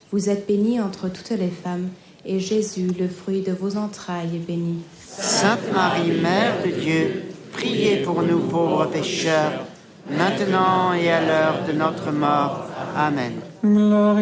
Vous êtes bénie entre toutes les femmes, et Jésus, le fruit de vos entrailles, est béni. Sainte Marie, Mère de Dieu, priez pour nous pauvres pécheurs, maintenant et à l'heure de notre mort. Amen.